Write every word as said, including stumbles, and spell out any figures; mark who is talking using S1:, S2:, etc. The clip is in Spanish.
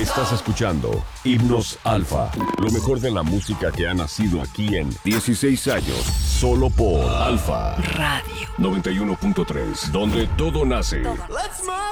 S1: Estás escuchando Himnos Alfa, lo mejor de la música que ha nacido aquí en dieciséis años, solo por Alfa
S2: Radio
S1: noventa y uno punto tres, donde todo nace.
S3: Let's